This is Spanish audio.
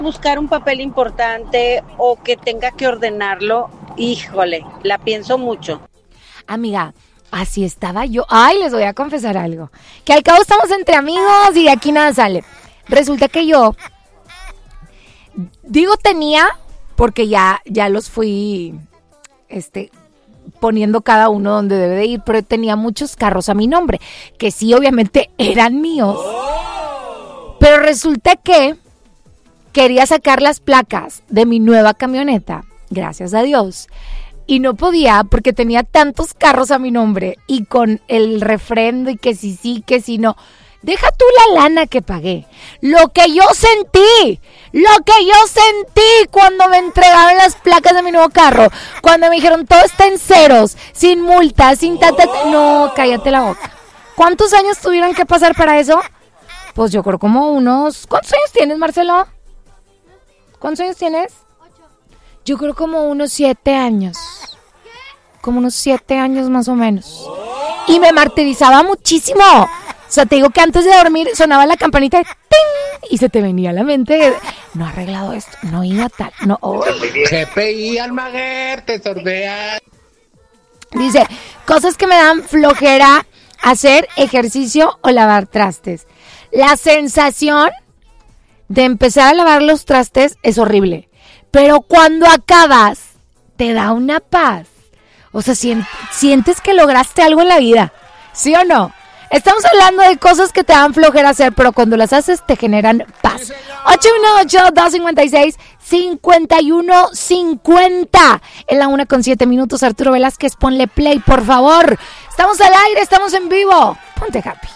buscar un papel importante o que tenga que ordenarlo, híjole, la pienso mucho. Amiga, así estaba yo. Ay, les voy a confesar algo. Que al cabo estamos entre amigos y de aquí nada sale. Resulta que yo, tenía, porque ya los fui, poniendo cada uno donde debe de ir, pero tenía muchos carros a mi nombre, que sí, obviamente, eran míos. Pero resulta que quería sacar las placas de mi nueva camioneta, gracias a Dios, y no podía porque tenía tantos carros a mi nombre y con el refrendo y que sí, que si no. Deja tú la lana que pagué. Lo que yo sentí cuando me entregaron las placas de mi nuevo carro, cuando me dijeron todo está en ceros, sin multa, sin tata. No, cállate la boca. ¿Cuántos años tuvieron que pasar para eso? Pues yo creo como unos... ¿Cuántos años tienes, Marcelo? ¿Cuántos años tienes? 8. Yo creo como unos 7 años. Como unos 7 años más o menos. Y me martirizaba muchísimo. O sea, te digo que antes de dormir sonaba la campanita de ¡ting! Y se te venía a la mente, no ha arreglado esto, no iba tal, no... Oh. GPI, Almaguer, te sordea. Dice, cosas que me dan flojera hacer, ejercicio o lavar trastes. La sensación de empezar a lavar los trastes es horrible, pero cuando acabas, te da una paz. O sea, sientes que lograste algo en la vida, ¿sí o no? Estamos hablando de cosas que te dan flojera hacer, pero cuando las haces te generan paz. 818-256-5150. En la 1:07 Arturo Velázquez, ponle play, por favor. Estamos al aire, estamos en vivo. Ponte happy.